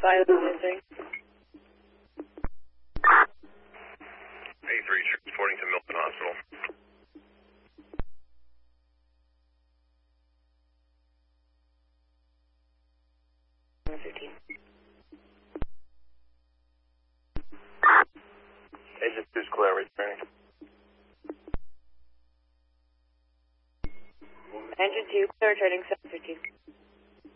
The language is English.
Silencing. 83 transporting to Milton Hospital. Agent 2's clear, returning. Engine 2, clear, returning 715.